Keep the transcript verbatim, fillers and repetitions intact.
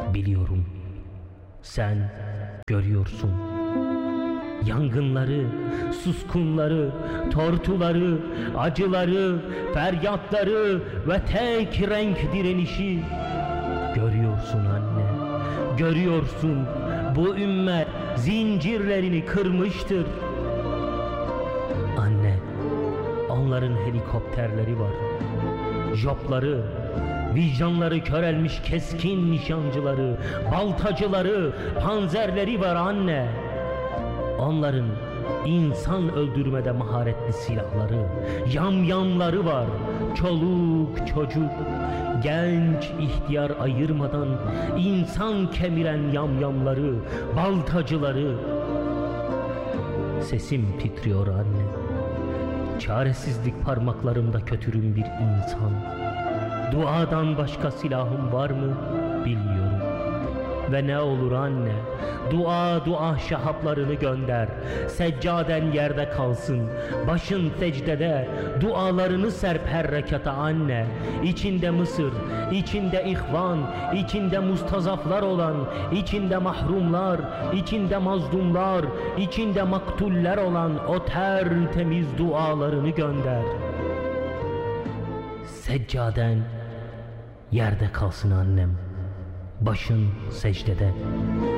Biliyorum, sen görüyorsun. Yangınları, suskunları, tortuları, acıları, feryatları ve tek renk direnişi görüyorsun anne. Görüyorsun, bu ümmet zincirlerini kırmıştır. Anne, onların helikopterleri var, jopları, vicdanları körelmiş keskin nişancıları, baltacıları, panzerleri var anne. Onların insan öldürmede maharetli silahları, yamyamları var, çoluk çocuk, genç ihtiyar ayırmadan insan kemiren yamyamları, baltacıları. Sesim titriyor anne. Çaresizlik parmaklarımda kötürüm bir insan. Duadan başka silahım var mı bilmiyorum. Ve ne olur anne, dua dua şahaplarını gönder. Seccaden yerde kalsın, başın secdede, dualarını serp her rekata anne. İçinde Mısır, içinde ihvan, içinde mustazaflar olan, içinde mahrumlar, içinde mazlumlar, içinde maktuller olan o tertemiz dualarını gönder. Seccaden yerde kalsın annem, başın secdede.